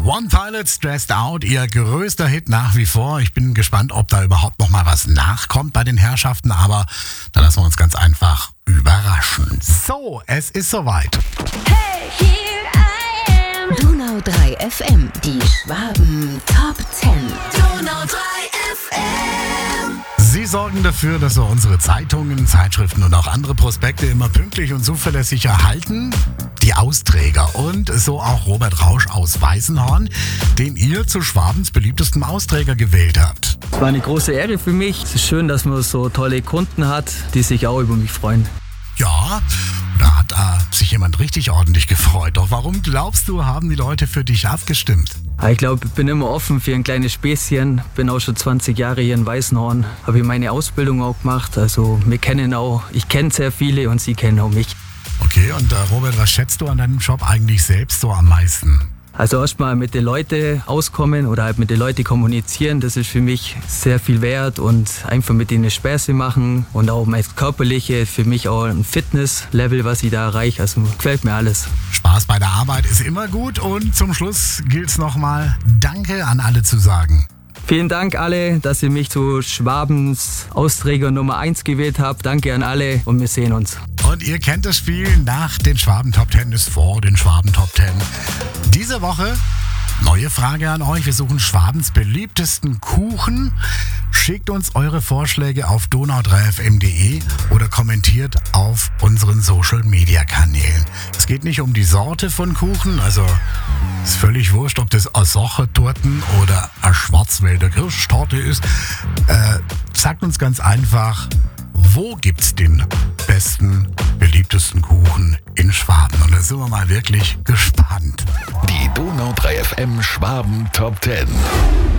One Pilot, Stressed Out, ihr größter Hit nach wie vor. Ich bin gespannt, ob da überhaupt noch mal was nachkommt bei den Herrschaften, aber da lassen wir uns ganz einfach überraschen. So, es ist soweit. Hey, here I am. Donau 3 FM, die Schwaben Top 10. Donau 3 FM. Sie sorgen dafür, dass wir unsere Zeitungen, Zeitschriften und auch andere Prospekte immer pünktlich und zuverlässig erhalten. Die Austräger und so auch Robert Rausch aus Weißenhorn, den ihr zu Schwabens beliebtesten Austräger gewählt habt. Es war eine große Ehre für mich. Es ist schön, dass man so tolle Kunden hat, die sich auch über mich freuen. Ja, da hat sich jemand richtig ordentlich gefreut. Doch warum glaubst du, haben die Leute für dich abgestimmt? Ich glaube, ich bin immer offen für ein kleines Späßchen. Bin auch schon 20 Jahre hier in Weißenhorn. Habe ich meine Ausbildung auch gemacht. Also ich kenne sehr viele und sie kennen auch mich. Okay, und Robert, was schätzt du an deinem Job eigentlich selbst so am meisten? Also erstmal mit den Leuten auskommen oder halt mit den Leuten kommunizieren, das ist für mich sehr viel wert und einfach mit ihnen Späße machen und auch mein Körperliche, für mich auch ein Fitnesslevel, was ich da erreiche, also gefällt mir alles. Spaß bei der Arbeit ist immer gut und zum Schluss gilt's nochmal, Danke an alle zu sagen. Vielen Dank alle, dass ihr mich zu Schwabens Austräger Nummer 1 gewählt habt. Danke an alle und wir sehen uns. Und ihr kennt das Spiel, nach den Schwaben Top 10 ist vor den Schwaben Top 10. Diese Woche neue Frage an euch. Wir suchen Schwabens beliebtesten Kuchen. Schickt uns eure Vorschläge auf donau3fm.de oder kommentiert auf unseren Social-Media-Kanälen. Es geht nicht um die Sorte von Kuchen, also ist völlig wurscht, ob das eine Sachertorten oder eine Schwarzwälder Kirschtorte ist. Sagt uns ganz einfach, wo gibt's den besten, beliebtesten Kuchen in Schwaben? Und da sind wir mal wirklich gespannt. Die Donau 3 FM Schwaben Top 10.